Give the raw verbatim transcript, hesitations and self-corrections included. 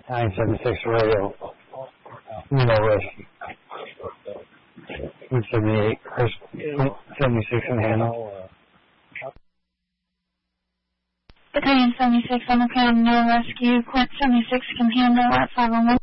nine seven six radio. No rescue. one seventy-eight, Chris, seventy-six in Hannah. Battalion seventy-six on the ground, no rescue. Quint seventy-six can handle at five one one.